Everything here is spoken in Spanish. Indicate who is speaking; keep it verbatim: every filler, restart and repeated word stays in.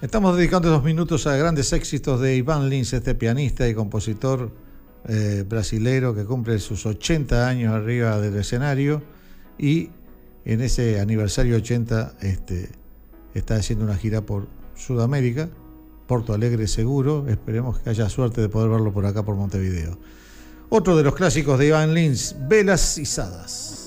Speaker 1: Estamos dedicando dos minutos a grandes éxitos de Ivan Lins, este pianista y compositor eh, brasilero que cumple sus ochenta años arriba del escenario, y en ese aniversario ochenta este, está haciendo una gira por Sudamérica, Porto Alegre seguro. Esperemos que haya suerte de poder verlo por acá por Montevideo. Otro de los clásicos de Ivan Lins, Velas Izadas.